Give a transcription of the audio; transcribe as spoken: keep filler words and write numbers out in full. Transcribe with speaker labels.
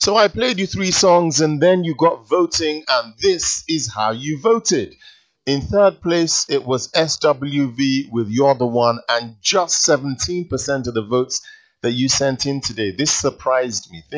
Speaker 1: So I played you three songs and then you got voting, and this is how you voted. In third place, it was S W V with You're the One, and just seventeen percent of the votes that you sent in today. This surprised me.